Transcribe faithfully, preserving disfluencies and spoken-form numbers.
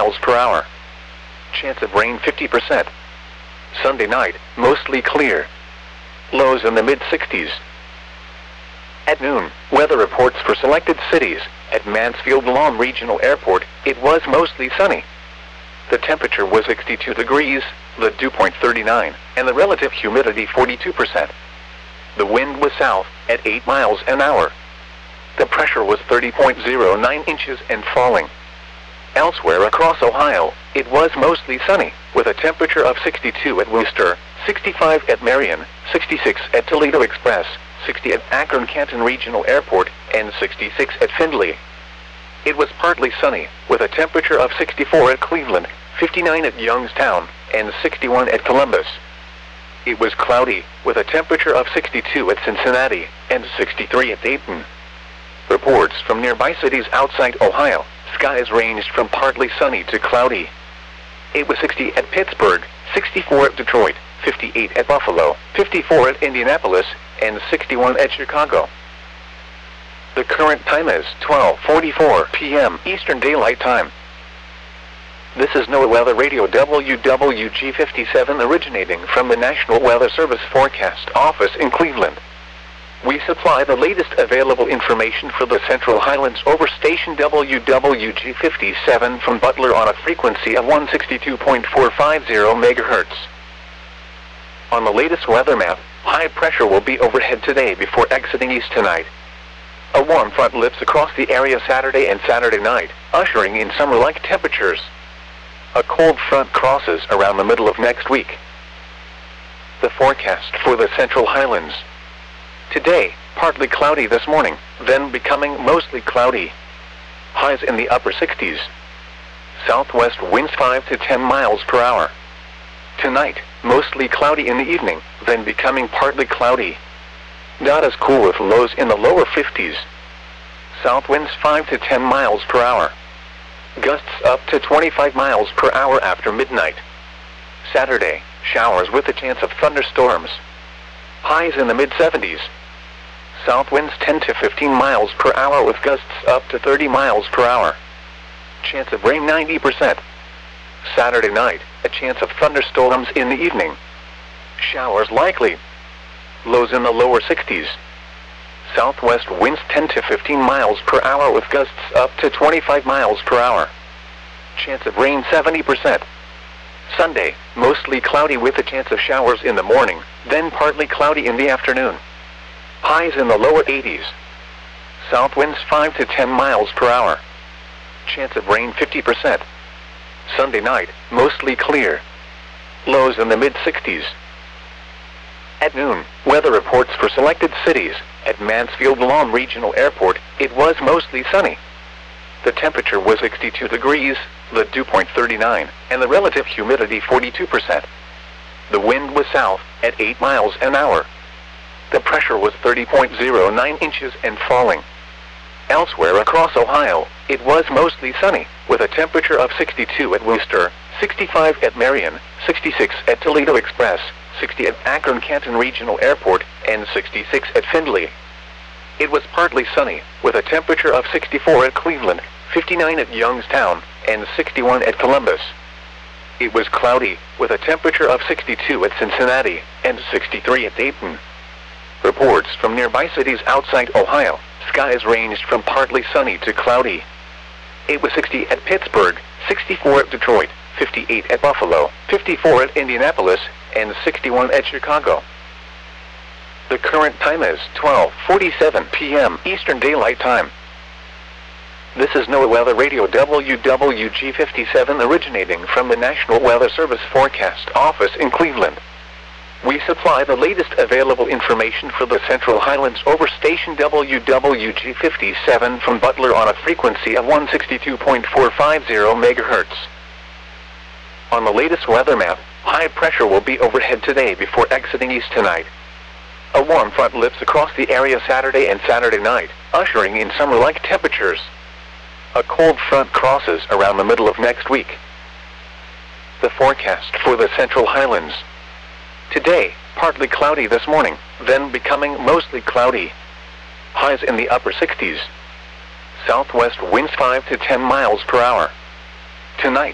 miles per hour. Chance of rain fifty percent. Sunday night, mostly clear. Lows in the mid sixties. At noon, weather reports for selected cities. At Mansfield-Lahm Regional Airport, it was mostly sunny. The temperature was sixty-two degrees, the dew point thirty-nine, and the relative humidity forty-two percent. The wind was south, at eight miles an hour. The pressure was thirty point zero nine inches and falling. Elsewhere across Ohio, it was mostly sunny, with a temperature of sixty-two at Wooster, sixty-five at Marion, sixty-six at Toledo Express, sixty at Akron-Canton Regional Airport, and sixty-six at Findlay. It was partly sunny, with a temperature of sixty-four at Cleveland, fifty-nine at Youngstown, and sixty-one at Columbus. It was cloudy, with a temperature of sixty-two at Cincinnati, and sixty-three at Dayton. Reports from nearby cities outside Ohio, skies ranged from partly sunny to cloudy. It was sixty at Pittsburgh, sixty-four at Detroit, fifty-eight at Buffalo, fifty-four at Indianapolis, and sixty-one at Chicago. The current time is twelve forty-four p m Eastern Daylight Time. This is NOAA Weather Radio W W G fifty-seven originating from the National Weather Service Forecast Office in Cleveland. We supply the latest available information for the Central Highlands over station W W G fifty-seven from Butler on a frequency of one sixty-two point four five zero megahertz. On the latest weather map, high pressure will be overhead today before exiting east tonight. A warm front lifts across the area Saturday and Saturday night, ushering in summer-like temperatures. A cold front crosses around the middle of next week. The forecast for the Central Highlands. Today, partly cloudy this morning, then becoming mostly cloudy. Highs in the upper sixties. Southwest winds five to ten miles per hour. Tonight, mostly cloudy in the evening, then becoming partly cloudy. Not as cool with lows in the lower fifties. South winds five to ten miles per hour. Gusts up to twenty-five miles per hour after midnight. Saturday, showers with a chance of thunderstorms. Highs in the mid seventies. South winds ten to fifteen miles per hour with gusts up to thirty miles per hour. Chance of rain ninety percent. Saturday night, a chance of thunderstorms in the evening. Showers likely. Lows in the lower sixties. Southwest winds ten to fifteen miles per hour with gusts up to twenty-five miles per hour. Chance of rain seventy percent. Sunday, mostly cloudy with a chance of showers in the morning, then partly cloudy in the afternoon. Highs in the lower eighties. South winds five to ten miles per hour. Chance of rain fifty percent. Sunday night, mostly clear. Lows in the mid sixties. At noon, weather reports for selected cities. At Mansfield-Lahm Regional Airport, it was mostly sunny. The temperature was sixty-two degrees, the dew point thirty-nine, and the relative humidity forty-two percent. The wind was south, at eight miles an hour. The pressure was thirty point zero nine inches and falling. Elsewhere across Ohio, it was mostly sunny, with a temperature of sixty-two at Wooster, sixty-five at Marion, sixty-six at Toledo Express, sixty at Akron-Canton Regional Airport, and sixty-six at Findlay. It was partly sunny, with a temperature of sixty-four at Cleveland, fifty-nine at Youngstown, and sixty-one at Columbus. It was cloudy, with a temperature of sixty-two at Cincinnati, and sixty-three at Dayton. Reports from nearby cities outside Ohio, skies ranged from partly sunny to cloudy. It was sixty at Pittsburgh, sixty-four at Detroit, fifty-eight at Buffalo, fifty-four at Indianapolis, and sixty-one at Chicago. The current time is twelve forty-seven p m Eastern Daylight Time. This is NOAA Weather Radio W W G fifty-seven originating from the National Weather Service Forecast Office in Cleveland. We supply the latest available information for the Central Highlands over station W W G fifty-seven from Butler on a frequency of one sixty-two point four five zero megahertz. On the latest weather map, high pressure will be overhead today before exiting east tonight. A warm front lifts across the area Saturday and Saturday night, ushering in summer-like temperatures. A cold front crosses around the middle of next week. The forecast for the Central Highlands. Today, partly cloudy this morning, then becoming mostly cloudy. Highs in the upper sixties. Southwest winds five to ten miles per hour. Tonight,